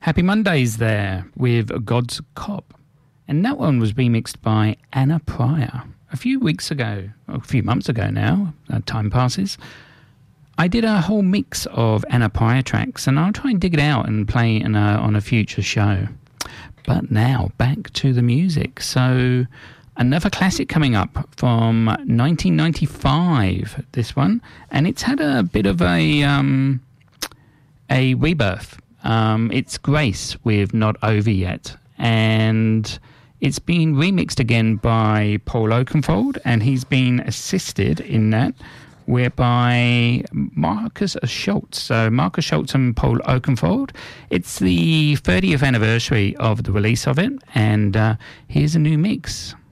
Happy Mondays there with God's Cop. And that one was remixed by Anna Pryor. A few months ago now, time passes, I did a whole mix of Anna Pryor tracks, and I'll try and dig it out and play it on a future show. But now, back to the music. So, another classic coming up from 1995, this one, and it's had a bit of a rebirth. It's Grace with Not Over Yet, and it's been remixed again by Paul Oakenfold, and he's been assisted in that whereby Marcus Schultz. So Marcus Schultz and Paul Oakenfold. It's the 30th anniversary of the release of it, and here's a new mix.